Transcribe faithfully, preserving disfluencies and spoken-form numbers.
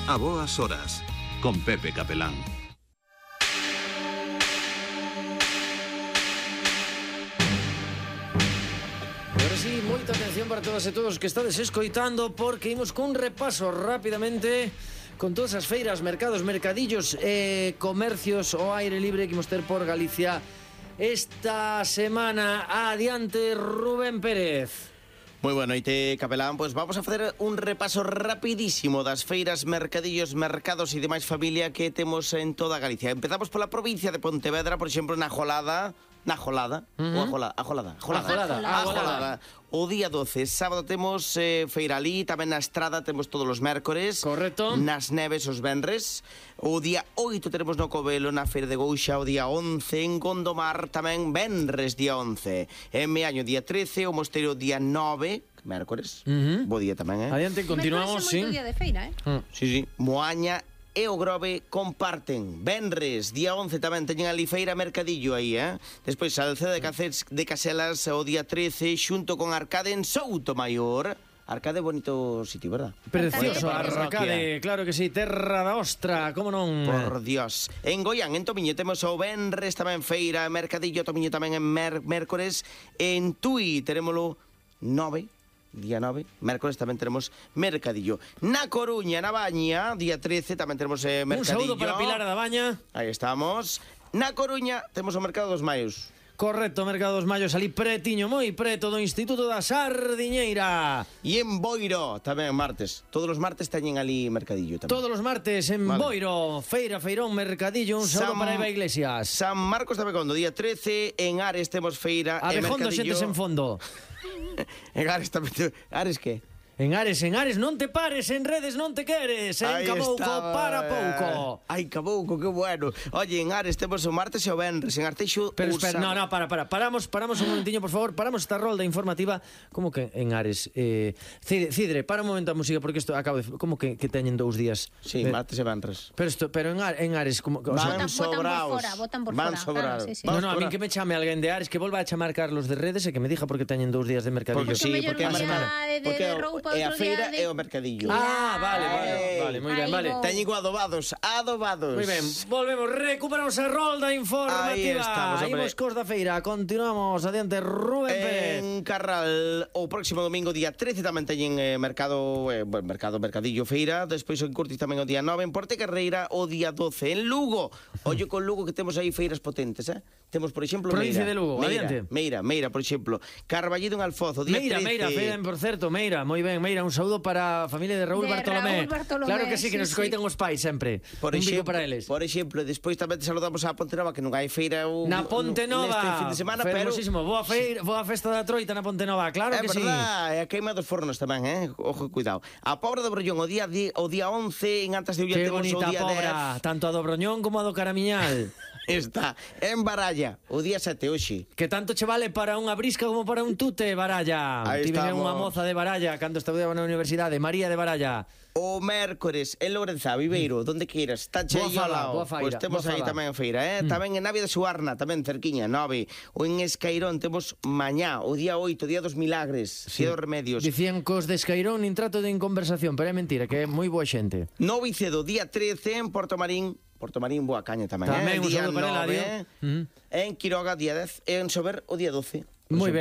A boas horas, con Pepe Capelán. Agora sí, moita atención para todas e todos que estades escoitando, porque imos cun repaso rapidamente con todas as feiras, mercados, mercadillos e comercios ao aire libre que imos ter por Galicia esta semana. Adiante, Rubén Pérez. Moi boa noite, Capelán. Pois vamos a facer un repaso rapidísimo das feiras, mercadillos, mercados e demais familia que temos en toda Galicia. Empezamos pola provincia de Pontevedra, por exemplo, na Jolada, na Jolada, uh-huh. ou a Jolada, a Jolada, Jolada, Jolada, a Jolada. O día doce, sábado temos eh, feira ali, tamén na Estrada temos todos os mércores. Correcto. Nas Neves os venres. O día oito teremos no Covelo, na Feira de Gouxa, o día once en Gondomar, tamén venres día once. En Meaño día trece, o Mosteiro día nove, mércores. Uh-huh. Bo día tamén, eh? Adiante, continuamos, sí. Día de feira, eh? Uh. Sí, sí. Moaña e o Grove comparten. Venres, día once tamén teñen ali feira mercadillo aí, eh? Despois Salceda de, Caceres, de Caselas o día trece, xunto con Arcade en Soutomaior. Arcade bonito sitio, verdad? Precioso, Arcade, Arcade, claro que sí, terra da ostra, como non? Por Dios. En Goián, en Tomiño, temos o Venres tamén feira, mercadillo, Tomiño tamén en mer mércores. En Tui, terémolo nove, día nove, mércores tamén tenemos mercadillo. Na Coruña, na Baña, día trece, tamén tenemos eh, mercadillo. Un saúdo para Pilar da Baña. Aí estamos. Na Coruña temos o Mercado dos Maios. Correcto, Mercado dos Maios, ali pretiño, moi preto do Instituto da Sardiñeira. E en Boiro, tamén martes. Todos os martes teñen ali mercadillo tamén. Todos os martes en Vale. Boiro, feira, feirón, mercadillo, un saúdo San- para Eva Iglesias. San Marcos de Abegondo, día trece. En Ares temos feira A e Bejondo mercadillo. xentes en fondo. En Ares tamén. Ares que? En Ares, en Ares, non te pares, en redes non te queres, en Aí Cabouco estaba. para pouco. Ai, Cabouco, que bueno. Oye, en Ares temos o martes e o venres. En Arteixo, Pero o espera, no, sábado. no, para, para, paramos, paramos un momentiño, por favor, paramos esta rolda informativa. Como que en Ares? Eh, Cidre, Cidre, para un momento a música, porque isto acabo de... Como que, que teñen dous días? Sí, Eh, martes e venres. Pero, esto, pero en, Ar, en Ares, como... O sea, Van Votan- votan por sobraos. fora, votan por Van fora, sobrados. claro, sí, sí. no, Vamos no, a por min que me chame alguén de Ares, que volva a chamar Carlos de redes e que me diga porque teñen dous días de mercadillo. Porque sí, mellor porque un a día semana. de- de- Porque de o- roupa, é a outro feira día de- e o mercadillo. Ah, vale, vale, Ei. vale, moi ben, Aí vale. vou. Teñen adobados, adobados. Moi ben, volvemos, recuperamos a rolda Aí informativa. estamos, hombre. Imos cos da feira, continuamos, adiante, Rubén Pérez. En Carral, o próximo domingo, día trece, tamén teñen eh, mercado, eh, bueno, mercado, mercadillo, feira. Despois en Curtis tamén o día nove. En Portecarreira o día doce. En Lugo, ollo con Lugo que temos aí feiras potentes, eh? Temos, por exemplo, Provincia Meira. de Lugo, Meira, adiante. Meira, Meira, por exemplo. Carballido en Alfozo, día Meira, trece. Meira, feira, por certo, Meira, moi ben, Meira, un saúdo para a familia de Raúl De Bartolomé. Raúl Bartolomé, Claro que sí, que sí, nos sí. coitan os pais sempre. Por un bico exemplo, para eles. por exemplo, despois tamén te saludamos a Ponte Nova, que non hai feira o, Na Ponte Nova. neste fin de semana, pero Fermosísimo, boa feira, boa festa da Troita na Ponte Nova, claro é que sí. verdad, é a queima dos fornos tamén, eh? Ojo, cuidado. A Pobra do Brollón o día di, o día once, en Antas de Ulla Que temos o bonita día pobra, dez. tanto a do Broñón como a do Caramiñal. Está en Baralla, o día sete hoxe. Que tanto che vale para unha brisca como para un tute, Baralla. Aí Tive estamos. unha moza de Baralla cando estudiaba na universidade, María de Baralla. O mércores en Lourenzá, Viveiro, donde queiras, está Boa cheio fala, ao lado. boa faira, Pois temos boa aí fala. tamén a feira, eh? Mm. Tamén en Navia de Suarna, tamén cerquiña, nove. O en Escairón temos mañá, o día oito, día dos milagres, sí. Día dos remedios. Dicían cos de Escairón nin trato de conversación, pero é mentira, que é moi boa xente. No Vicedo, día trece, en Porto Marín. Porto Marín, boa caña tamén, Tamén eh? un Día saúdo para nove. Eladio. Uh -huh. En Quiroga, día dez. E en Sober, o día doce. Moi